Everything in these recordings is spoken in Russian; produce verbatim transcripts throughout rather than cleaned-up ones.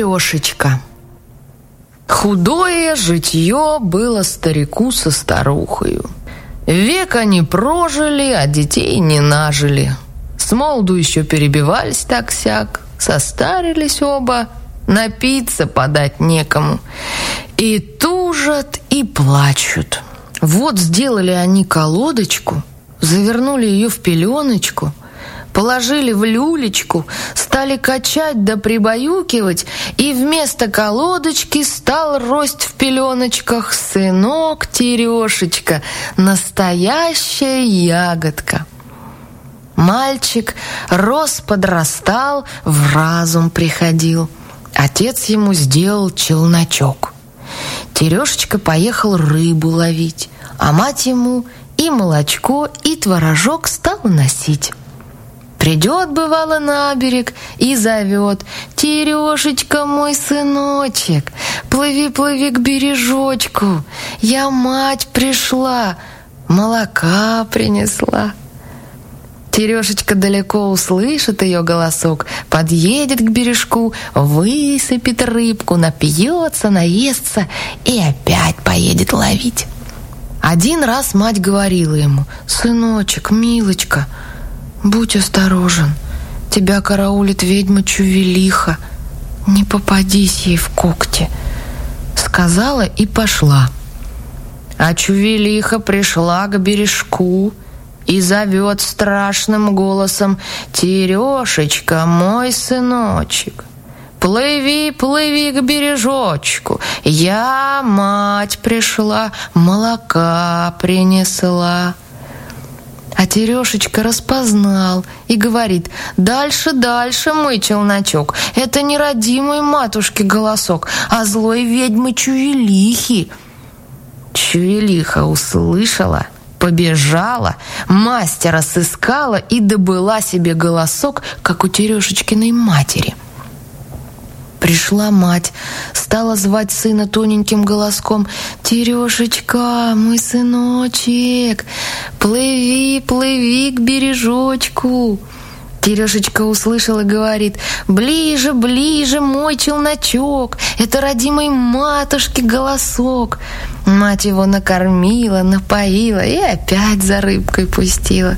Терешечка. Худое житье было старику со старухою. Век они прожили, а детей не нажили. С молоду еще перебивались так-сяк, состарились оба, напиться подать некому. И тужат, и плачут. Вот сделали они колодочку, завернули ее в пеленочку, положили в люлечку, стали качать да прибаюкивать, и вместо колодочки стал рость в пеленочках сынок Терешечка, настоящая ягодка. Мальчик рос, подрастал, в разум приходил. Отец ему сделал челночок. Терешечка поехал рыбу ловить, а мать ему и молочко, и творожок стала носить. Придет, бывало, на берег и зовет: «Терешечка, мой сыночек, плыви, плыви к бережочку, я мать пришла, молока принесла». Терешечка далеко услышит ее голосок, подъедет к бережку, высыпет рыбку, напьется, наестся и опять поедет ловить. Один раз мать говорила ему: «Сыночек, милочка, будь осторожен, тебя караулит ведьма Чувелиха, не попадись ей в когти». Сказала и пошла. А Чувелиха пришла к бережку и зовет страшным голосом: «Терешечка, мой сыночек, плыви, плыви к бережочку, я, мать, пришла, молока принесла». А Терешечка распознал и говорит: «Дальше, дальше, мой челночок, это не родимой матушки голосок, а злой ведьмы Чувелихи». Чувелиха услышала, побежала, мастера сыскала и добыла себе голосок, как у Терешечкиной матери. Пришла мать, стала звать сына тоненьким голоском: «Терешечка, мой сыночек, плыви, плыви к бережочку». Терешечка услышал и говорит: «Ближе, ближе, мой челночок, это родимой матушки голосок». Мать его накормила, напоила и опять за рыбкой пустила.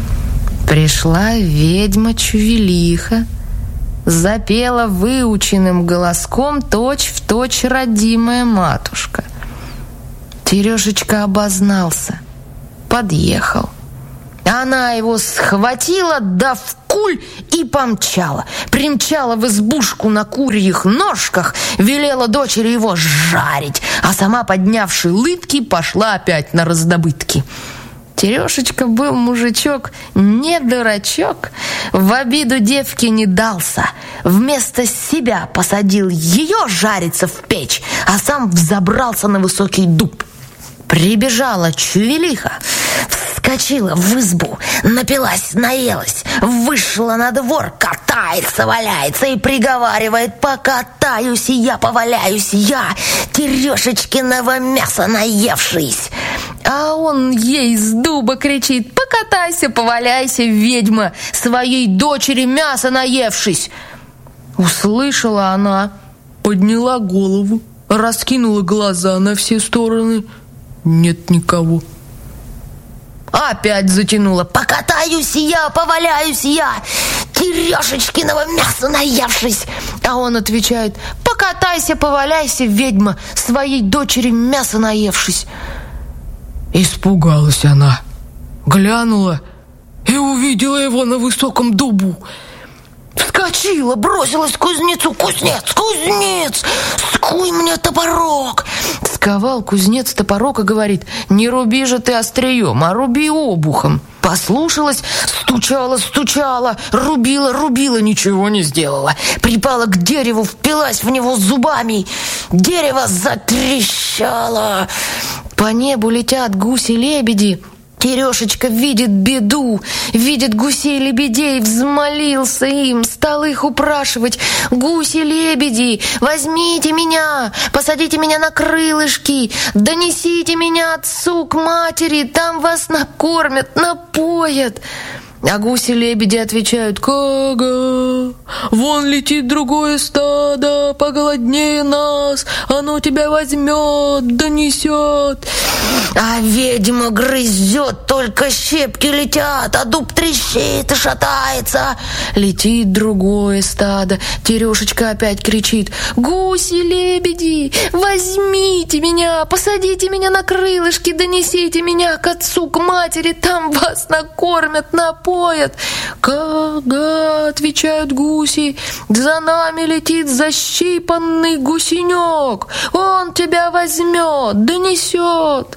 Пришла ведьма Чувелиха, запела выученным голоском точь-в-точь родимая матушка. Терешечка обознался, подъехал. Она его схватила, да в куль и помчала. Примчала в избушку на курьих ножках, велела дочери его жарить, а сама, поднявши лытки, пошла опять на раздобытки. Терешечка был мужичок, не дурачок, в обиду девке не дался. Вместо себя посадил ее жариться в печь, а сам взобрался на высокий дуб. Прибежала Чувелиха, вскочила в избу, напилась, наелась, вышла на двор, катается, валяется и приговаривает: «Покатаюсь я, поваляюсь я, Терешечкиного мяса наевшись». А он ей с дуба кричит: «Покатайся, поваляйся, ведьма, своей дочери мяса наевшись». Услышала она, подняла голову, раскинула глаза на все стороны. Нет никого. Опять затянула: «Покатаюсь я, поваляюсь я, Терешечкиного мяса наевшись». А он отвечает: «Покатайся, поваляйся, ведьма, своей дочери мяса наевшись». Испугалась она, глянула и увидела его на высоком дубу. Вскочила, бросилась к кузнецу: «Кузнец, кузнец, скуй мне топорок». Сковал кузнец топорок и говорит: «Не руби же ты острием, а руби обухом». Послушалась, стучала, стучала, рубила, рубила, ничего не сделала. Припала к дереву, впилась в него зубами. Дерево затрещало. По небу летят гуси-лебеди. Терешечка видит беду, видит гусей-лебедей, взмолился им, стал их упрашивать: «Гуси-лебеди, возьмите меня, посадите меня на крылышки, донесите меня отцу к матери, там вас накормят, напоят». А гуси-лебеди отвечают: «Кага, вон летит другое стадо, поголоднее нас, оно тебя возьмет, донесет». А ведьма грызет, только щепки летят, а дуб трещит и шатается. Летит другое стадо, Терешечка опять кричит: «Гуси-лебеди, возьмите меня, посадите меня на крылышки, донесите меня к отцу, к матери, там вас накормят, напоят». «Кага», отвечают гуси, «за нами летит защипанный гусенек, он тебя возьмет, донесет».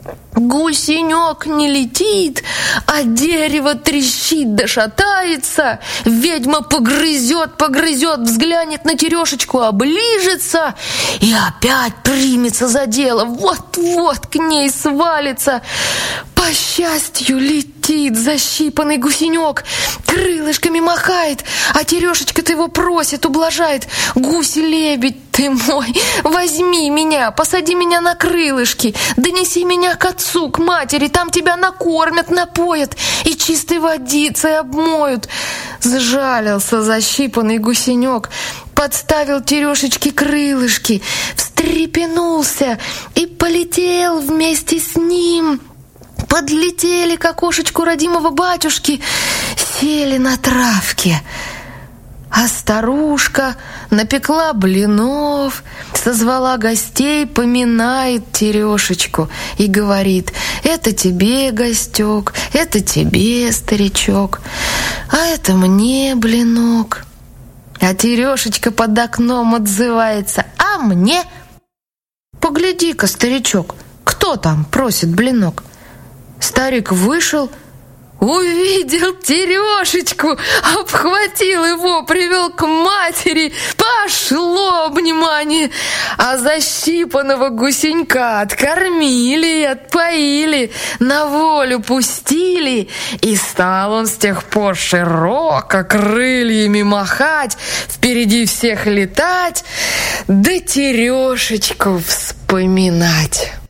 Гусенек не летит, а дерево трещит да шатается. Ведьма погрызет, погрызет, взглянет на Терешечку, оближется и опять примется за дело. Вот-вот к ней свалится. По счастью, летит защипанный гусенек, крылышками махает, а Терешечка-то его просит, ублажает: «Гуси-лебедь ты мой, возьми меня, посади меня на крылышки, донеси меня к отцу, к матери, там тебя накормят, напоят и чистой водицей обмоют». Сжалился защипанный гусенек, подставил Терешечке крылышки, встрепенулся и полетел вместе с ним. Подлетели к окошечку родимого батюшки, сели на травке. А старушка напекла блинов, созвала гостей, поминает Терешечку и говорит: «Это тебе, гостек, это тебе, старичок, а это мне блинок». А Терешечка под окном отзывается: «А мне? Погляди-ка, старичок, кто там просит блинок?» Старик вышел, увидел Терешечку, обхватил его, привел к матери. Пошло обнимание. А защипанного гусенька откормили, отпоили, на волю пустили. И стал он с тех пор широко крыльями махать, впереди всех летать, да Терешечку вспоминать.